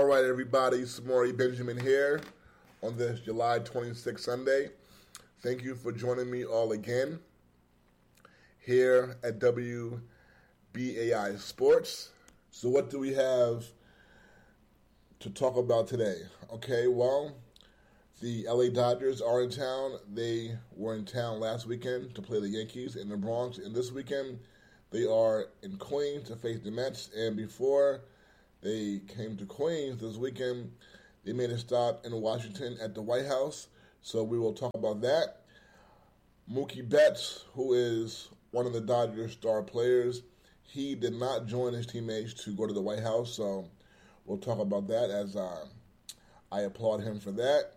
right, everybody. Samori Benjamin here on this July 26th Sunday. Thank you for joining me all again here at WBAI Sports. So what do we have to talk about today? Okay, well, the LA Dodgers are in town. They were in town last weekend to play the Yankees in the Bronx, and this weekend they are in Queens to face the Mets. And before they came to Queens this weekend, they made a stop in Washington at the White House, so we will talk about that. Mookie Betts, who is one of the Dodgers' star players, he did not join his teammates to go to the White House, so we'll talk about that as I applaud him for that.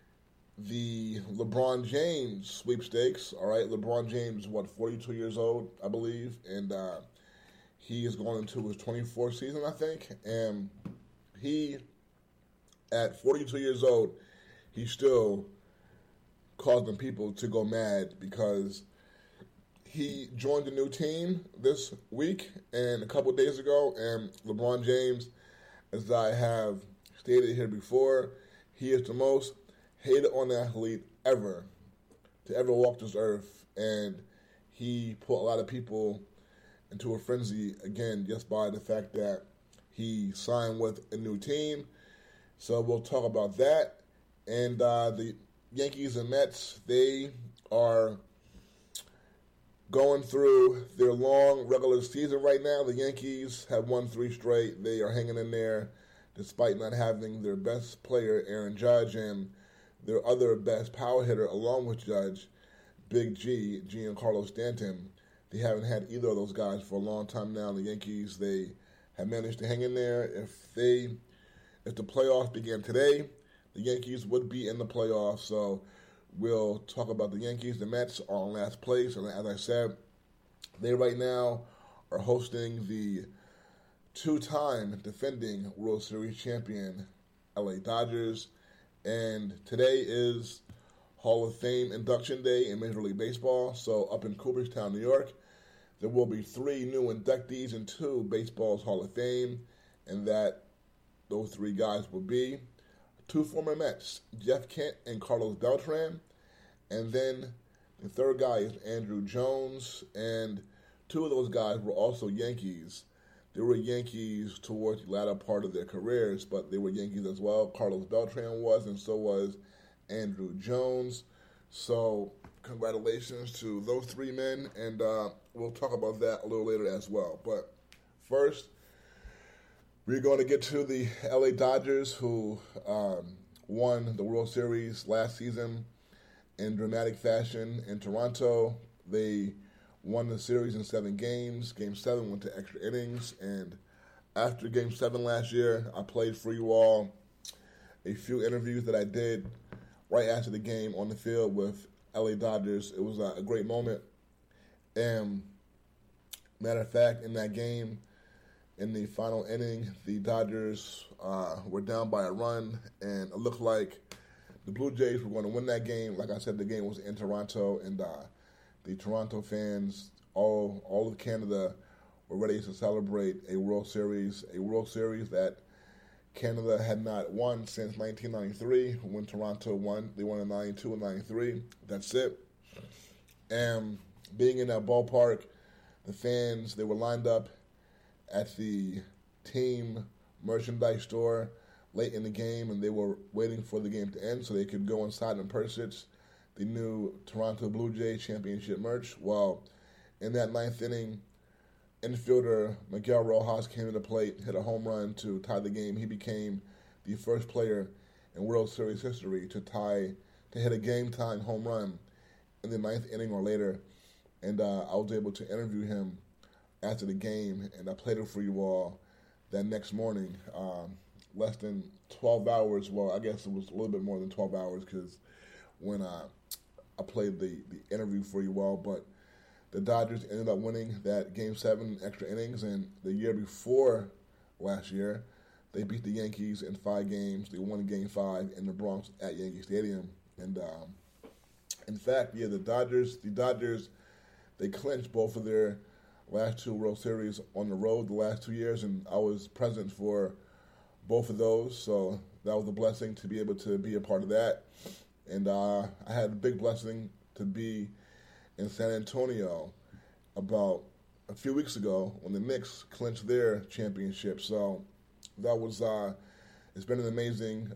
The LeBron James sweepstakes, all right, LeBron James is, 42 years old, I believe, and he is going into his 24th season, I think, and he, at 42 years old, he's still causing people to go mad because he joined a new team this week and a couple days ago, and LeBron James, as I have stated here before, he is the most hated on athlete ever to ever walk this earth, and he put a lot of people into a frenzy again just by the fact that he signed with a new team. So we'll talk about that. And the Yankees and Mets, they are going through their long regular season right now. The Yankees have won 3 straight. They are hanging in there despite not having their best player, Aaron Judge, and their other best power hitter along with Judge, Big G, Giancarlo Stanton. They haven't had either of those guys for a long time now. The Yankees, they have managed to hang in there. If the playoffs began today, the Yankees would be in the playoffs. So we'll talk about the Yankees. The Mets are in last place, and as I said, they right now are hosting the 2-time defending World Series champion LA Dodgers. And today is Hall of Fame induction day in Major League Baseball. So up in Cooperstown, New York, there will be 3 new inductees into baseball's Hall of Fame, and those 3 guys will be 2 former Mets, Jeff Kent and Carlos Beltran, and then the third guy is Andruw Jones, and 2 of those guys were also Yankees. They were Yankees towards the latter part of their careers, but they were Yankees as well. Carlos Beltran was, and so was Andruw Jones. So congratulations to those 3 men, and we'll talk about that a little later as well. But first, we're going to get to the LA Dodgers, who won the World Series last season in dramatic fashion in Toronto. They won the series in 7 games. Game 7 went to extra innings, and after Game 7 last year, I played for you all a few interviews that I did right after the game on the field with LA Dodgers. It was a great moment, and matter of fact, in that game, in the final inning, the Dodgers were down by a run, and it looked like the Blue Jays were going to win that game. Like I said, the game was in Toronto, and the Toronto fans, all of Canada, were ready to celebrate a World Series that Canada had not won since 1993, when Toronto won. They won in 92 and 93. That's it. And being in that ballpark, the fans, they were lined up at the team merchandise store late in the game, and they were waiting for the game to end so they could go inside and purchase the new Toronto Blue Jays championship merch. Well, in that 9th inning, infielder Miguel Rojas came to the plate, hit a home run to tie the game. He became the first player in World Series history to hit a game-tying home run in the 9th inning or later. And I was able to interview him after the game, and I played it for you all that next morning. Less than 12 hours. Well, I guess it was a little bit more than 12 hours because when I played the interview for you all, but the Dodgers ended up winning that Game 7 extra innings, and the year before last year, they beat the Yankees in 5 games. They won Game 5 in the Bronx at Yankee Stadium. And in fact, the Dodgers, they clinched both of their last 2 World Series on the road the last 2 years, and I was present for both of those. So that was a blessing to be able to be a part of that. And I had a big blessing to be in San Antonio about a few weeks ago when the Knicks clinched their championship. So that was, it's been an amazing,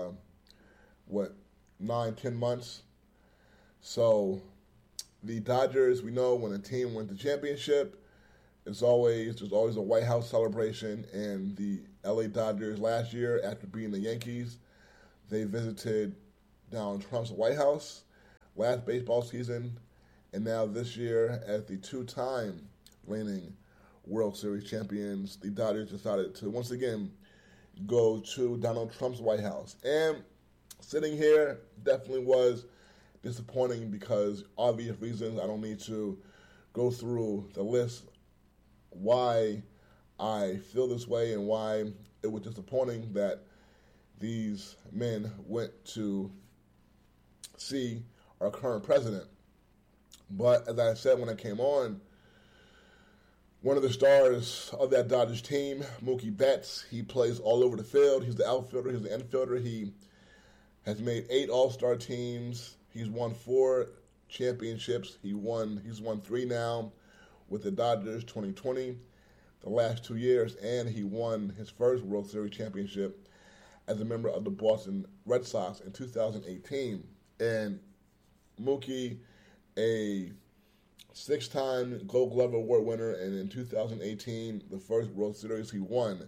9-10 months. So the Dodgers, we know when a team wins the championship, there's always a White House celebration. And the LA Dodgers last year, after beating the Yankees, they visited Donald Trump's White House last baseball season. And now this year, as the two-time reigning World Series champions, the Dodgers decided to once again go to Donald Trump's White House. And sitting here definitely was disappointing because obvious reasons. I don't need to go through the list why I feel this way and why it was disappointing that these men went to see our current president. But as I said when I came on, one of the stars of that Dodgers team, Mookie Betts, he plays all over the field. He's the outfielder, he's the infielder. He has made 8 All-Star teams. He's won 4 championships. He's won 3 now with the Dodgers, 2020, the last 2 years, and he won his first World Series championship as a member of the Boston Red Sox in 2018. And Mookie, a 6-time Gold Glove Award winner, and in 2018, the first World Series he won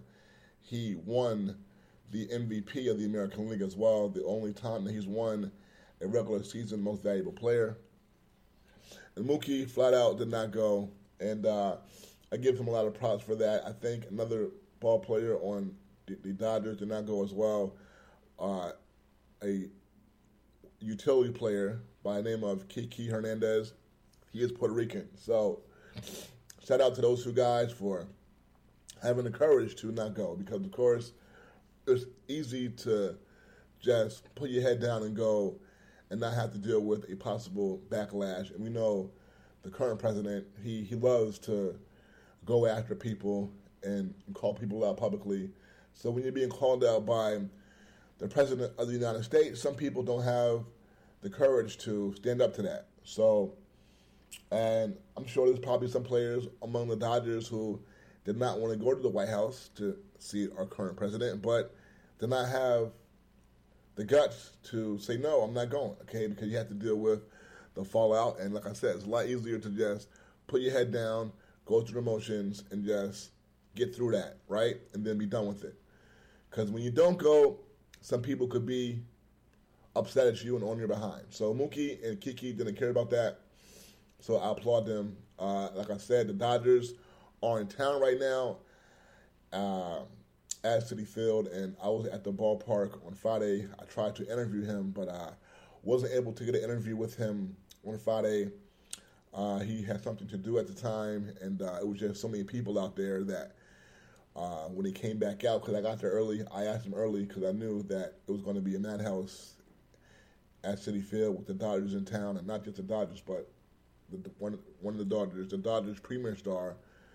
the MVP of the American League as well, the only time that he's won a regular season Most Valuable Player. And Mookie flat out did not go, and I give him a lot of props for that. I think another ball player on the Dodgers did not go as well, a utility player by the name of Kiki Hernandez. He is Puerto Rican. So shout out to those 2 guys for having the courage to not go, because, of course, it's easy to just put your head down and go and not have to deal with a possible backlash. And we know the current president, he loves to go after people and call people out publicly. So when you're being called out by the president of the United States, some people don't have the courage to stand up to that. So, and I'm sure there's probably some players among the Dodgers who did not want to go to the White House to see our current president, but did not have the guts to say, no, I'm not going, okay, because you have to deal with the fallout. And like I said, it's a lot easier to just put your head down, go through the motions, and just get through that, right, and then be done with it. Because when you don't go, some people could be upset at you and on your behind. So Mookie and Kiki didn't care about that, so I applaud them. Like I said, the Dodgers are in town right now at Citi Field, and I was at the ballpark on Friday. I tried to interview him, but I wasn't able to get an interview with him on Friday. He had something to do at the time, and it was just so many people out there that when he came back out, because I got there early, I asked him early because I knew that it was going to be a madhouse at Citi Field with the Dodgers in town, and not just the Dodgers, but one of the Dodgers' premier star,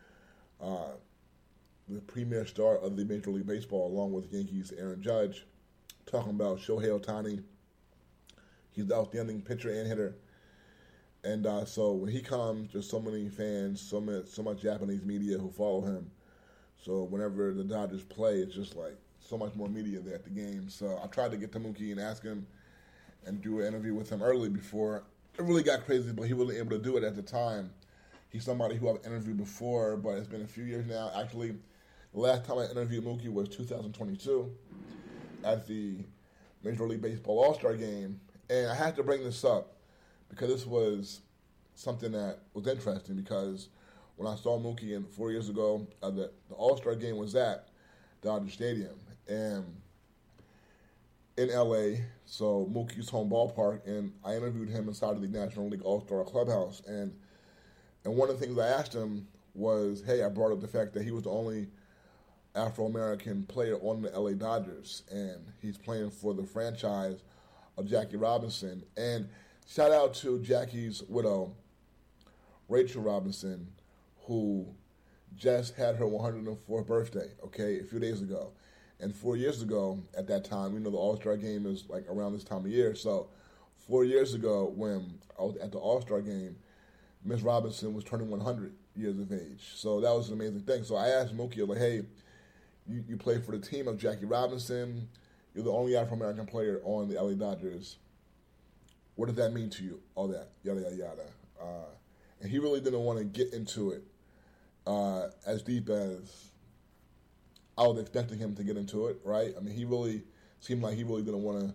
the premier star of the Major League Baseball, along with Yankees' Aaron Judge, talking about Shohei Ohtani. He's the outstanding pitcher and hitter. And so when he comes, there's so many fans, so much Japanese media who follow him. So whenever the Dodgers play, it's just like so much more media there at the game. So I tried to get to Mookie and ask him and do an interview with him early before it really got crazy, but he wasn't able to do it at the time. He's somebody who I've interviewed before, but it's been a few years now. Actually, the last time I interviewed Mookie was 2022 at the Major League Baseball All-Star Game. And I had to bring this up because this was something that was interesting, because when I saw Mookie 4 years ago, the All-Star Game was at Dodger Stadium and in L.A., so Mookie's home ballpark, and I interviewed him inside of the National League All-Star Clubhouse. And one of the things I asked him was, hey, I brought up the fact that he was the only Afro-American player on the L.A. Dodgers, and he's playing for the franchise of Jackie Robinson. And shout out to Jackie's widow, Rachel Robinson, who just had her 104th birthday, okay, a few days ago. And 4 years ago, at that time, the All-Star game is like around this time of year. So 4 years ago, when I was at the All-Star game, Miss Robinson was turning 100 years of age. So that was an amazing thing. So I asked Mookie, like, hey, you play for the team of Jackie Robinson. You're the only Afro-American player on the LA Dodgers. What does that mean to you? All that, yada, yada, yada. And he really didn't want to get into it as deep as I was expecting him to get into it, right? I mean, he really seemed like he really didn't want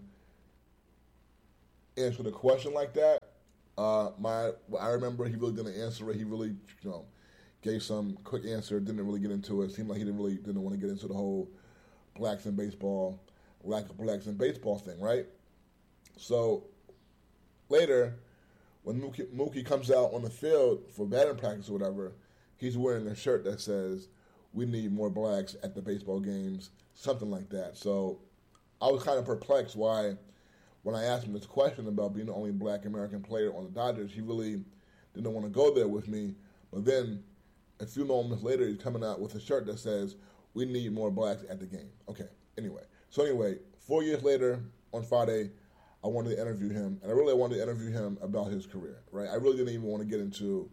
to answer the question like that. I remember he really didn't answer it. He really, gave some quick answer, didn't really get into it. Seemed like he didn't want to get into the whole blacks in baseball, lack of blacks in baseball thing, right? So later, when Mookie comes out on the field for batting practice or whatever, he's wearing a shirt that says, "We need more blacks at the baseball games," something like that. So I was kind of perplexed why, when I asked him this question about being the only black American player on the Dodgers, he really didn't want to go there with me. But then a few moments later, he's coming out with a shirt that says, "We need more blacks at the game." Okay, anyway. 4 years later, on Friday, I wanted to interview him, and I really wanted to interview him about his career, right? I really didn't even want to get into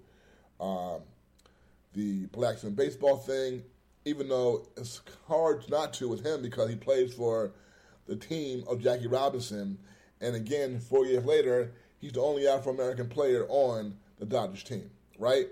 the blacks in baseball thing, even though it's hard not to with him because he plays for the team of Jackie Robinson. And again, 4 years later, he's the only Afro-American player on the Dodgers team, right?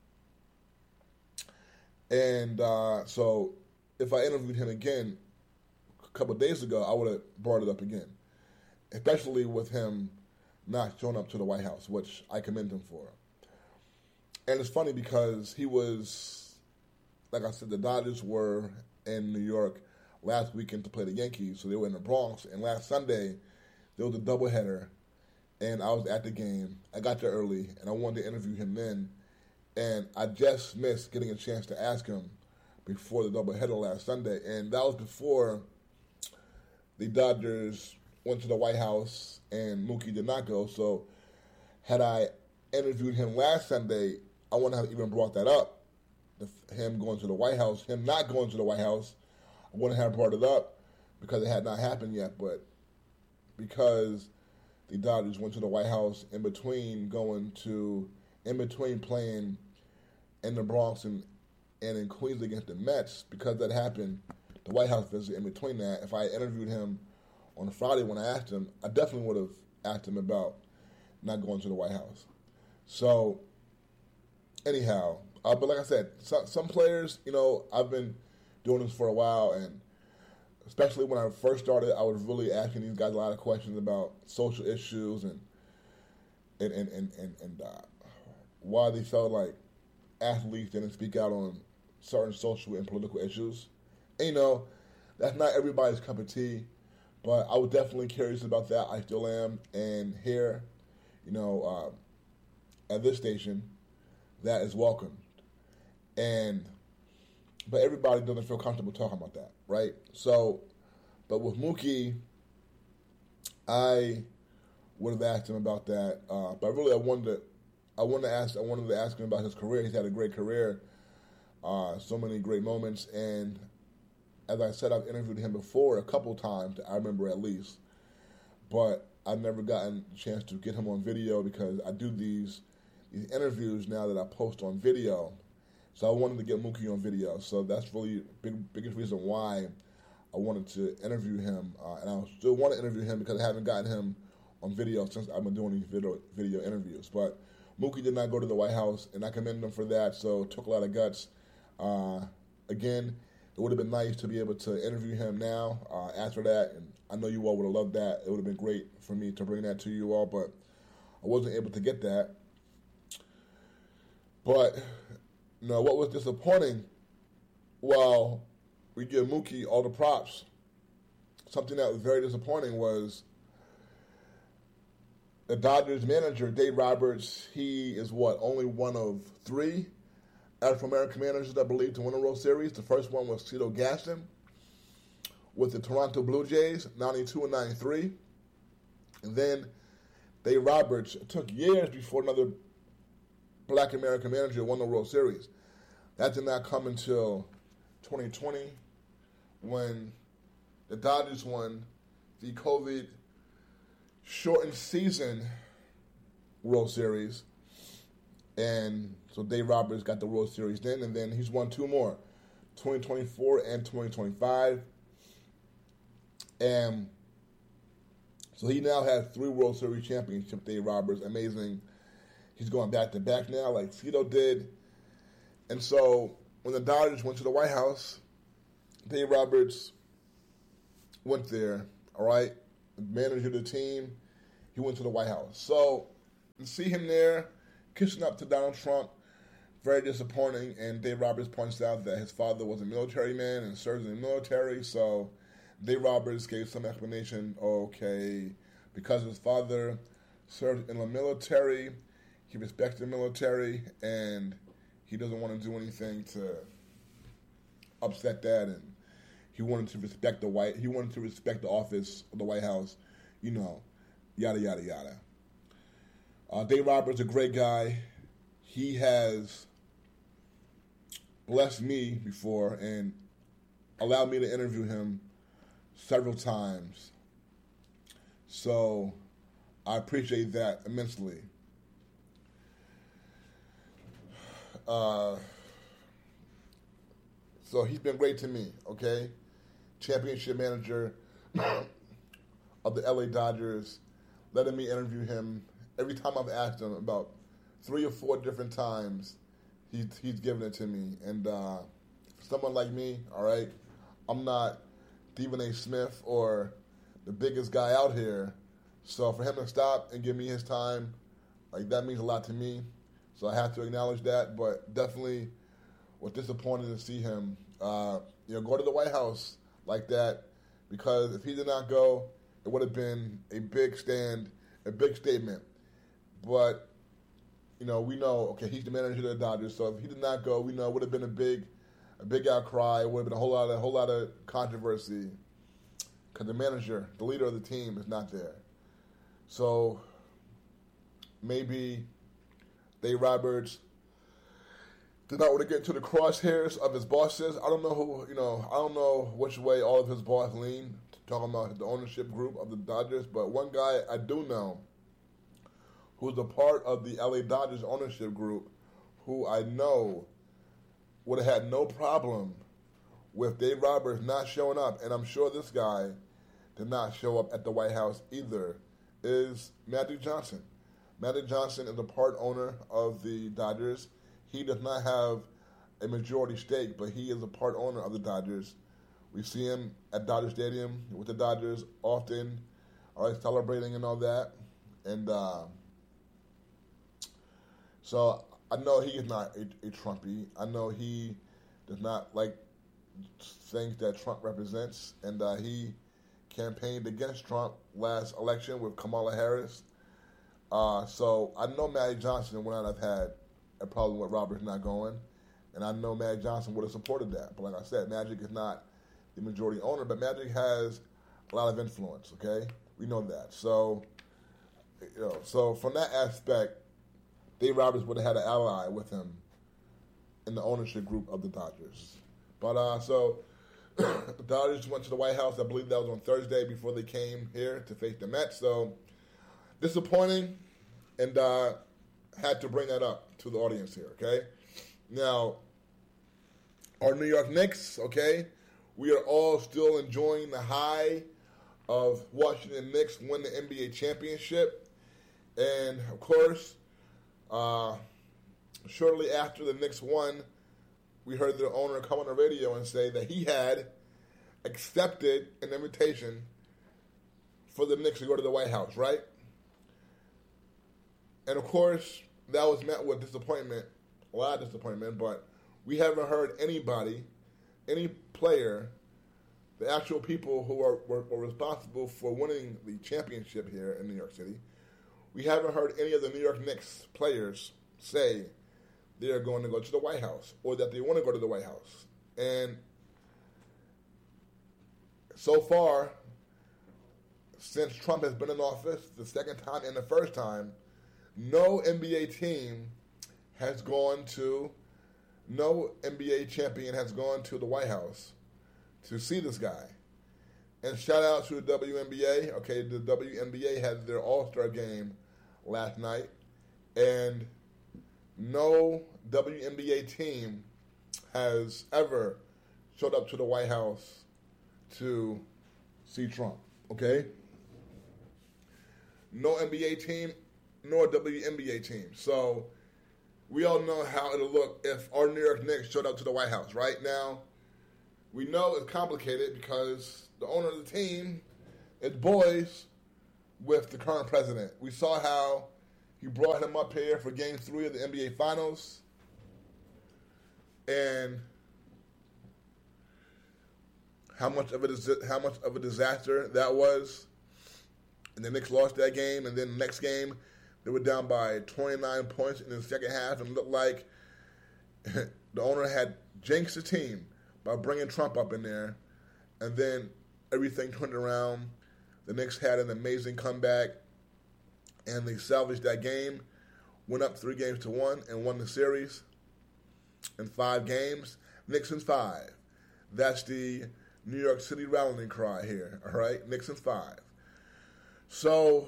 And so if I interviewed him again a couple of days ago, I would have brought it up again, especially with him not showing up to the White House, which I commend him for. And it's funny because he was, like I said, the Dodgers were in New York last weekend to play the Yankees, so they were in the Bronx. And last Sunday, there was a doubleheader, and I was at the game. I got there early, and I wanted to interview him then. And I just missed getting a chance to ask him before the doubleheader last Sunday. And that was before the Dodgers went to the White House, and Mookie did not go. So had I interviewed him last Sunday, I wouldn't have even brought that up. Him going to the White House, him not going to the White House, I wouldn't have brought it up because it had not happened yet. But because the Dodgers went to the White House in between playing in the Bronx and in Queens against the Mets, because that happened, the White House visit in between that, if I interviewed him on Friday when I asked him, I definitely would have asked him about not going to the White House. So, anyhow, but like I said, some players, I've been doing this for a while, and especially when I first started, I was really asking these guys a lot of questions about social issues and why they felt like athletes didn't speak out on certain social and political issues. And, that's not everybody's cup of tea, but I was definitely curious about that. I still am. And here, at this station, that is welcomed. But everybody doesn't feel comfortable talking about that, right? So, but with Mookie, I would have asked him about that. But really, I wanted to ask him about his career. He's had a great career, so many great moments. And as I said, I've interviewed him before a couple times. I remember at least, but I've never gotten a chance to get him on video because I do these interviews now that I post on video. So I wanted to get Mookie on video. So that's really the biggest reason why I wanted to interview him. And I still want to interview him because I haven't gotten him on video since I've been doing these video interviews. But Mookie did not go to the White House, and I commend him for that. So it took a lot of guts. Again, it would have been nice to be able to interview him now after that. And I know you all would have loved that. It would have been great for me to bring that to you all, but I wasn't able to get that. But what was disappointing, while we give Mookie all the props, something that was very disappointing was the Dodgers manager, Dave Roberts. He is only one of 3 Afro-American managers, I believe, to win a World Series. The first one was Cito Gaston with the Toronto Blue Jays, 92 and 93. And then Dave Roberts, it took years before another Black American manager won the World Series. That did not come until 2020 when the Dodgers won the COVID shortened season World Series. And so Dave Roberts got the World Series then, and then he's won two more, 2024 and 2025. And so he now has 3 World Series championships, Dave Roberts. Amazing. He's going back-to-back now like Cito did. And so when the Dodgers went to the White House, Dave Roberts went there, all right? The manager of the team, he went to the White House. So to see him there, kissing up to Donald Trump, very disappointing. And Dave Roberts points out that his father was a military man and served in the military. So Dave Roberts gave some explanation. Okay, because his father served in the military, he respects the military, and he doesn't want to do anything to upset that. And he wanted to respect the office of the White House, yada yada yada. Dave Roberts is a great guy. He has blessed me before and allowed me to interview him several times. So I appreciate that immensely. So he's been great to me, okay? Championship manager of the LA Dodgers, letting me interview him. Every time I've asked him, about 3 or 4 different times, he's given it to me. And for someone like me, all right, I'm not Stephen A. Smith or the biggest guy out here. So for him to stop and give me his time, like, that means a lot to me. So I have to acknowledge that. But definitely was disappointed to see him, go to the White House like that. Because if he did not go, it would have been a big stand, a big statement. But, we know, okay, he's the manager of the Dodgers, so if he did not go, we know it would have been a big outcry. It would have been a whole lot of controversy because the manager, the leader of the team, is not there. So maybe Dave Roberts did not want to get into the crosshairs of his bosses. I don't know I don't know which way all of his bosses lean, talking about the ownership group of the Dodgers, but one guy I do know who's a part of the LA Dodgers ownership group, who I know would have had no problem with Dave Roberts not showing up, and I'm sure this guy did not show up at the White House either, is Magic Johnson. Magic Johnson is a part owner of the Dodgers. He does not have a majority stake, but he is a part owner of the Dodgers. We see him at Dodger Stadium with the Dodgers often, all right, celebrating and all that. And so I know he is not a Trumpy. I know he does not like things that Trump represents, and he campaigned against Trump last election with Kamala Harris. So I know Magic Johnson would not have had a problem with Roberts not going, and I know Magic Johnson would have supported that. But like I said, Magic is not the majority owner, but Magic has a lot of influence, okay? We know that. So, so from that aspect, Dave Roberts would have had an ally with him in the ownership group of the Dodgers. But so the Dodgers went to the White House. I believe that was on Thursday before they came here to face the Mets. So disappointing, and had to bring that up to the audience here, okay? Now, our New York Knicks, okay, we are all still enjoying the high of Washington Knicks win the NBA championship. And, of course, shortly after the Knicks won, we heard their owner come on the radio and say that he had accepted an invitation for the Knicks to go to the White House, right? And, of course, that was met with disappointment, a lot of disappointment, but we haven't heard anybody, any player, the actual people who were responsible for winning the championship here in New York City, we haven't heard any of the New York Knicks players say they are going to go to the White House or that they want to go to the White House. And so far, since Trump has been in office, the second time and the first time, no NBA team has gone to, no NBA champion has gone to the White House to see this guy. And shout out to the WNBA. Okay, the WNBA had their All-Star game last night, and no WNBA team has ever showed up to the White House to see Trump. Okay, no NBA team, nor WNBA team. So we all know how it'll look if our New York Knicks showed up to the White House. Right now, we know it's complicated because the owner of the team is boys with the current president. We saw how he brought him up here for Game 3 of the NBA Finals, and how much of a disaster that was. And the Knicks lost that game, and then the next game, they were down by 29 points in the second half, and it looked like the owner had jinxed the team by bringing Trump up in there, and then everything turned around. The Knicks had an amazing comeback, and they salvaged that game, went up 3-1 and won the series in 5 games. Knicks in 5. That's the New York City rallying cry here, all right? Knicks in 5. So,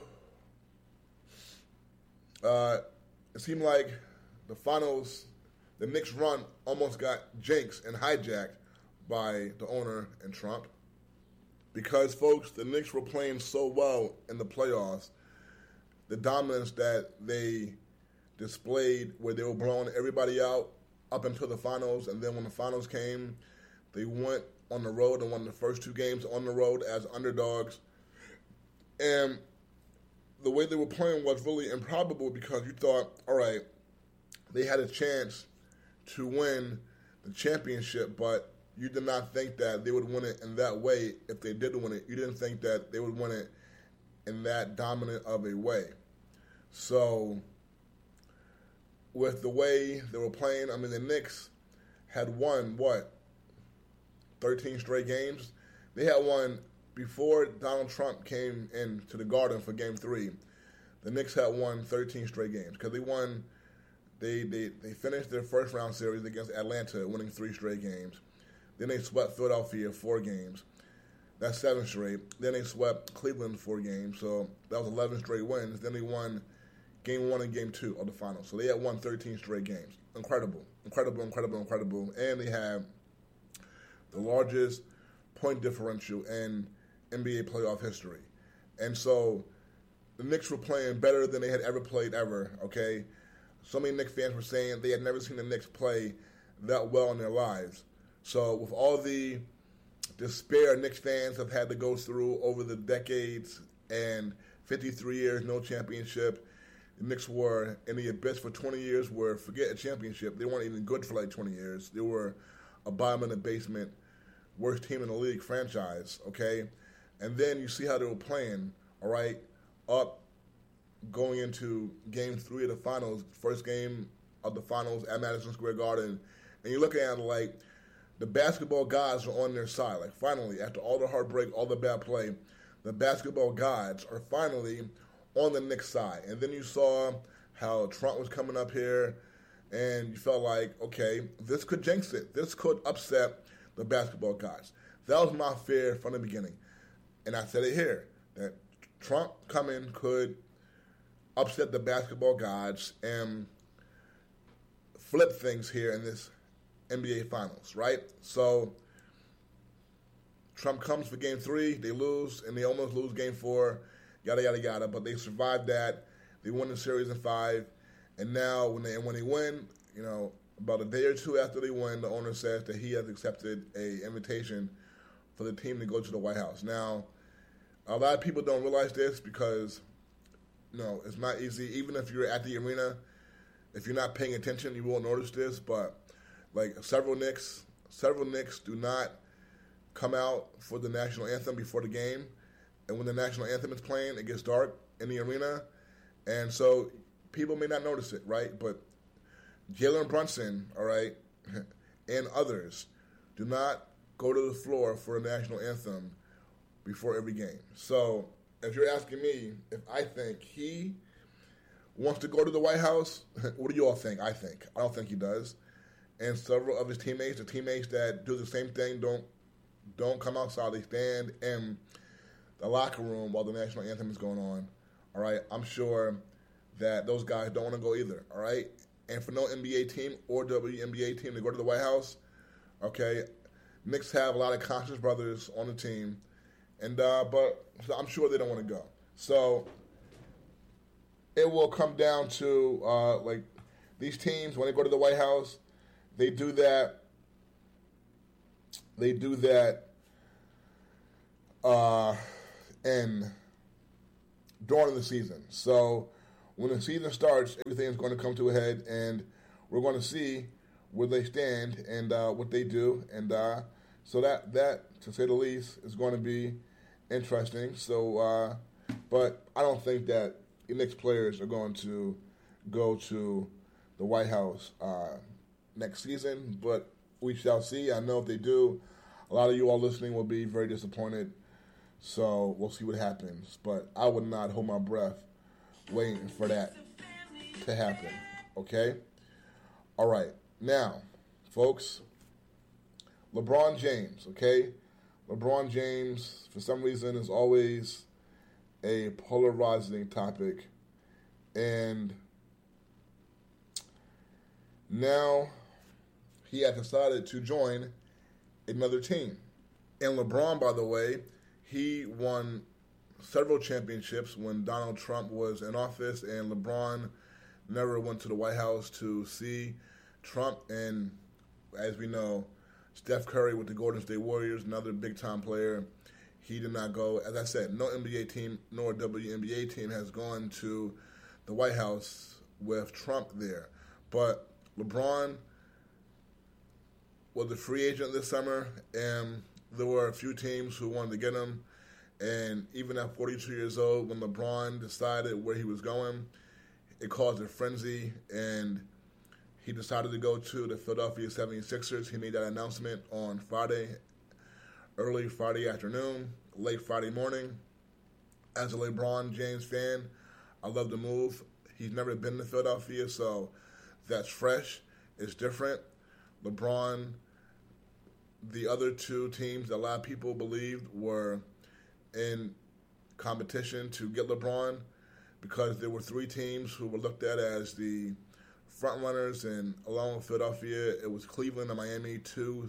it seemed like the finals, the Knicks run almost got jinxed and hijacked by the owner and Trump. Because, folks, the Knicks were playing so well in the playoffs, the dominance that they displayed where they were blowing everybody out up until the finals, and then when the finals came, they went on the road and won the first 2 games on the road as underdogs. And the way they were playing was really improbable because you thought, all right, they had a chance to win the championship, but you did not think that they would win it in that way if they did win it. You didn't think that they would win it in that dominant of a way. So, with the way they were playing, I mean, the Knicks had won, 13 straight games? They had won before Donald Trump came into the Garden for Game 3. The Knicks had won 13 straight games because they won. They finished their first round series against Atlanta, winning 3 straight games. Then they swept Philadelphia 4 games. That's 7 straight. Then they swept Cleveland 4 games, so that was 11 straight wins. Then they won Game 1 and Game 2 of the finals. So they had won 13 straight games. Incredible. And they had the largest point differential in NBA playoff history. And so the Knicks were playing better than they had ever played ever, okay? So many Knicks fans were saying they had never seen the Knicks play that well in their lives. So with all the despair Knicks fans have had to go through over the decades and 53 years, no championship, the Knicks were in the abyss for 20 years where, forget a championship, they weren't even good for like 20 years. They were a bottom in the basement, worst team in the league franchise, okay? And then you see how they were playing, all right, up going into Game 3 of the finals, first game of the finals at Madison Square Garden, and you're looking at it like the basketball gods are on their side. Like, finally, after all the heartbreak, all the bad play, the basketball gods are finally on the Knicks side. And then you saw how Trump was coming up here, and you felt like, okay, this could jinx it. This could upset the basketball gods. That was my fear from the beginning. And I said it here, that Trump coming could upset the basketball gods and flip things here in this NBA Finals, right? So Trump comes for Game 3, they lose, and they almost lose Game 4, yada, yada, yada, but they survived that. They won the series in 5, and now when they win, you know, about a day or 2 after they win, the owner says that he has accepted an invitation for the team to go to the White House. Now, a lot of people don't realize this because, you know, it's not easy. Even if you're at the arena, if you're not paying attention, you won't notice this, but like several Knicks do not come out for the national anthem before the game. And when the national anthem is playing, it gets dark in the arena. And so people may not notice it, right? But Jalen Brunson, all right, and others do not go to the floor for a national anthem before every game. So if you're asking me if I think he wants to go to the White House, what do you all think? I don't think he does. And several of his teammates, the teammates that do the same thing, don't don't come outside. They stand in the locker room while the national anthem is going on. All right, I'm sure that those guys don't want to go either. All right, and for no NBA team or WNBA team to go to the White House, okay, Knicks have a lot of conscious brothers on the team, and but I'm sure they don't want to go. So it will come down to like these teams when they go to the White House, they do that. They do that in during the season. So when the season starts, everything is going to come to a head, and we're going to see where they stand and what they do, and so that to say the least is going to be interesting. So, but I don't think that the Knicks players are going to go to the White House next season, but we shall see. I know if they do, a lot of you all listening will be very disappointed. So we'll see what happens. But I would not hold my breath waiting for that to happen. Okay? All right. Now, folks, LeBron James, okay? LeBron James, for some reason, is always a polarizing topic. And now he has decided to join another team. And LeBron, by the way, he won several championships when Donald Trump was in office, and LeBron never went to the White House to see Trump. And as we know, Steph Curry with the Golden State Warriors, another big-time player, he did not go. As I said, no NBA team nor WNBA team has gone to the White House with Trump there. But LeBron was a free agent this summer, and there were a few teams who wanted to get him. And even at 42 years old, when LeBron decided where he was going, it caused a frenzy, and he decided to go to the Philadelphia 76ers. He made that announcement on Friday, early Friday afternoon, late Friday morning. As a LeBron James fan, I love the move. He's never been to Philadelphia, so that's fresh. It's different. LeBron, the other two teams that a lot of people believed were in competition to get LeBron, because there were three teams who were looked at as the front runners, and along with Philadelphia, it was Cleveland and Miami, two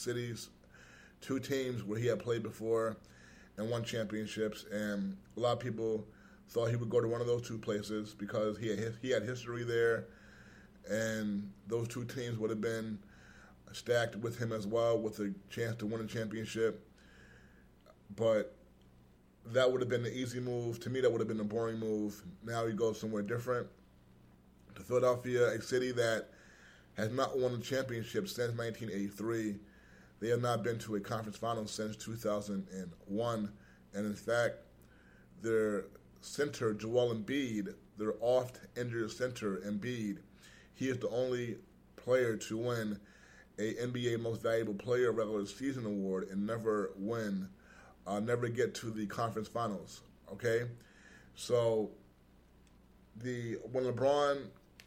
teams where he had played before and won championships, and a lot of people thought he would go to one of those two places because he had history there, and those two teams would have been stacked with him as well, with a chance to win a championship. But that would have been the easy move. To me, that would have been the boring move. Now he goes somewhere different, to Philadelphia, a city that has not won a championship since 1983. They have not been to a conference final since 2001. And in fact, their center, Joel Embiid, their oft-injured center, Embiid, he is the only player to win a NBA Most Valuable Player regular season award and never get to the conference finals. Okay, so when LeBron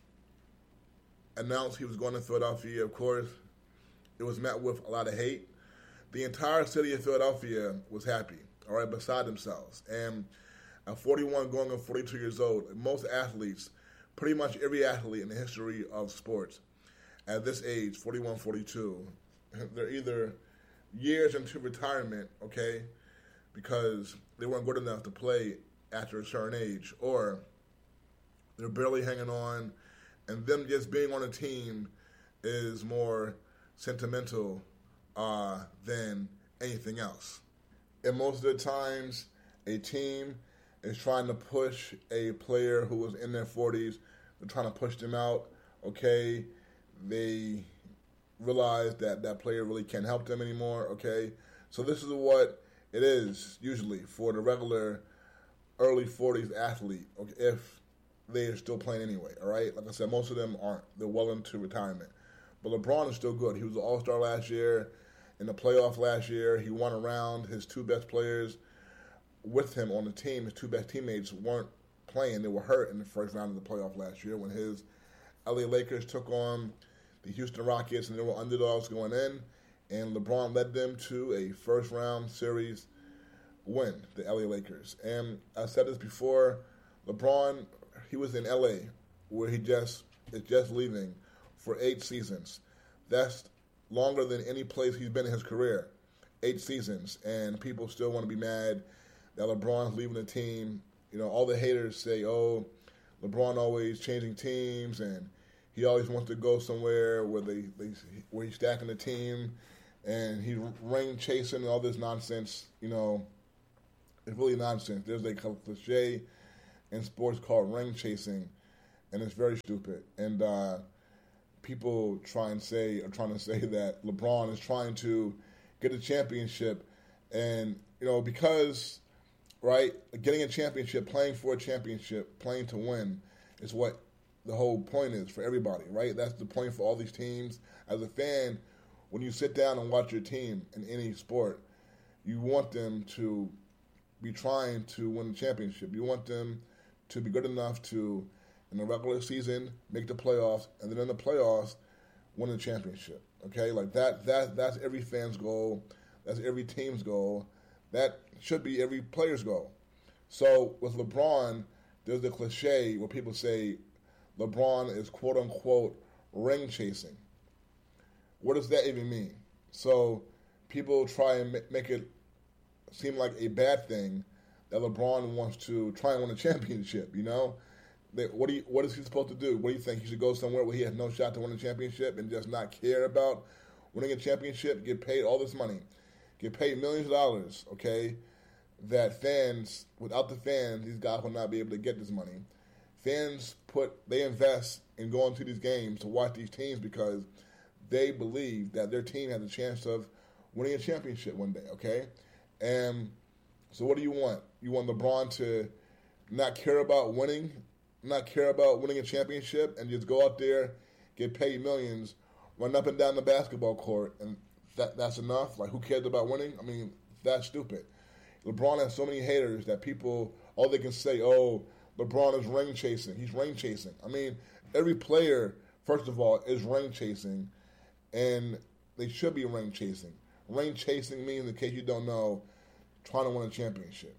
announced he was going to Philadelphia, of course, it was met with a lot of hate. The entire city of Philadelphia was happy, all right, beside themselves. And at 41 going on 42 years old, most athletes, pretty much every athlete in the history of sports, at this age, 41, 42, they're either years into retirement, okay, because they weren't good enough to play after a certain age, or they're barely hanging on, and them just being on a team is more sentimental than anything else. And most of the times, a team is trying to push a player who was in their 40s. They're trying to push them out, okay? They realize that that player really can't help them anymore, okay? So this is what it is usually for the regular early 40s athlete, okay, if they are still playing anyway, all right? Like I said, most of them aren't. They're well into retirement. But LeBron is still good. He was an all-star last year. In the playoff last year, he won around his two best players with him on the team. His two best teammates weren't playing. They were hurt in the first round of the playoff last year when his LA Lakers took on the Houston Rockets, and they were underdogs going in, and LeBron led them to a first-round series win, the LA Lakers. And I said this before, LeBron, he was in LA, where he is just leaving for 8 seasons. That's longer than any place he's been in his career. 8 seasons, and people still want to be mad that LeBron's leaving the team. You know, all the haters say, oh, LeBron always changing teams, and he always wants to go somewhere where where he's stacking the team, and he's ring chasing and all this nonsense. You know, it's really nonsense. There's a cliche in sports called ring chasing, and it's very stupid. And people trying to say that LeBron is trying to get a championship, and you know, because right, getting a championship, playing for a championship, playing to win is what the whole point is for everybody, right? That's the point for all these teams. As a fan, when you sit down and watch your team in any sport, you want them to be trying to win the championship. You want them to be good enough to, in the regular season, make the playoffs, and then in the playoffs, win the championship. Okay, like that's every fan's goal. That's every team's goal. That should be every player's goal. So with LeBron, there's the cliche where people say LeBron is quote unquote ring chasing. What does that even mean? So people try and make it seem like a bad thing that LeBron wants to try and win a championship. You know, what is he supposed to do? What do you think? He should go somewhere where he has no shot to win a championship and just not care about winning a championship? Get paid all this money, get paid millions of dollars. Okay, that fans, without the fans, these guys will not be able to get this money. Fans they invest in going to these games to watch these teams because they believe that their team has a chance of winning a championship one day, okay? And so what do you want? You want LeBron to not care about winning a championship and just go out there, get paid millions, run up and down the basketball court, and that's enough? Like, who cares about winning? I mean, that's stupid. LeBron has so many haters that people, all they can say, oh, LeBron is ring chasing. He's ring chasing. I mean, every player, first of all, is ring chasing, and they should be ring chasing. Ring chasing means, in case you don't know, trying to win a championship.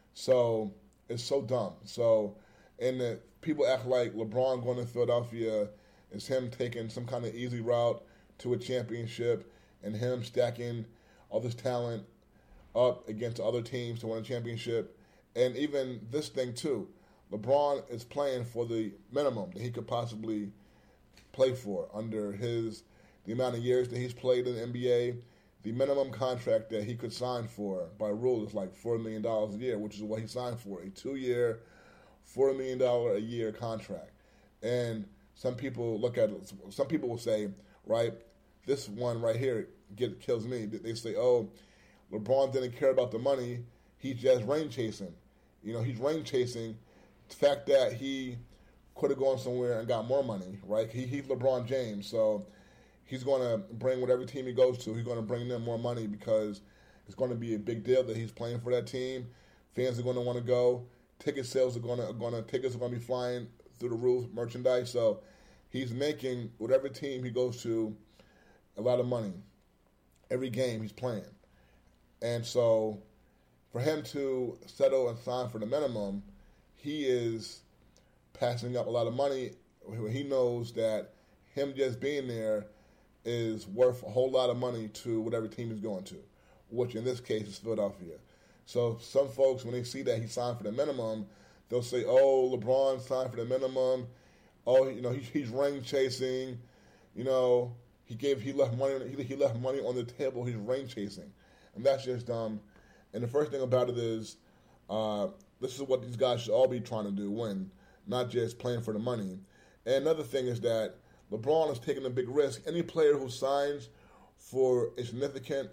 So it's so dumb. So, and people act like LeBron going to Philadelphia is him taking some kind of easy route to a championship and him stacking all this talent up against other teams to win a championship. And even this thing too, LeBron is playing for the minimum that he could possibly play for under the amount of years that he's played in the NBA. The minimum contract that he could sign for by rule is like $4 million a year, which is what he signed for, a 2-year, $4 million a year contract. And some people some people will say, right, this one right here kills me. They say, oh, LeBron didn't care about the money, he's just ring chasing. You know, he's ring chasing. The fact that he could have gone somewhere and got more money, right? He's LeBron James, so he's going to bring whatever team he goes to, he's going to bring them more money because it's going to be a big deal that he's playing for that team. Fans are going to want to go. Tickets are going to be flying through the roof, merchandise. So he's making whatever team he goes to a lot of money every game he's playing. And so for him to settle and sign for the minimum, he is passing up a lot of money. He knows that him just being there is worth a whole lot of money to whatever team he's going to, which in this case is Philadelphia. So some folks, when they see that he signed for the minimum, they'll say, oh, LeBron signed for the minimum. Oh, you know, he's ring chasing. You know, he left money on the table. He's ring chasing. And that's just dumb. And the first thing about it is, this is what these guys should all be trying to do, win, not just playing for the money. And another thing is that LeBron is taking a big risk. Any player who signs for a significant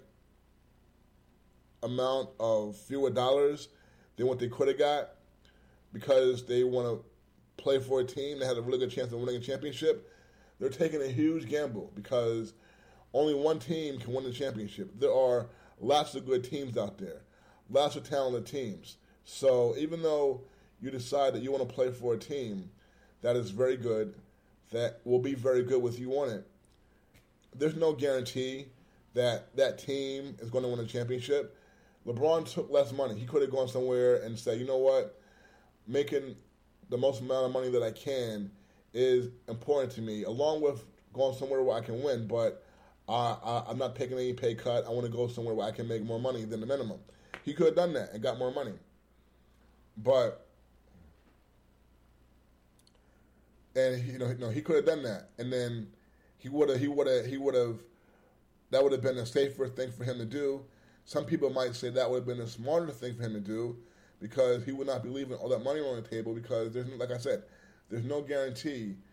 amount of fewer dollars than what they could have got because they want to play for a team that has a really good chance of winning a championship, they're taking a huge gamble because only one team can win the championship. There are lots of good teams out there, lots of talented teams. So even though you decide that you want to play for a team that is very good, that will be very good with you on it, there's no guarantee that that team is going to win a championship. LeBron took less money. He could have gone somewhere and said, you know what, making the most amount of money that I can is important to me, along with going somewhere where I can win, but I'm not taking any pay cut. I want to go somewhere where I can make more money than the minimum. He could have done that and got more money. But, and he could have done that. And then that would have been a safer thing for him to do. Some people might say that would have been a smarter thing for him to do, because he would not be leaving all that money on the table, because like I said, there's no guarantee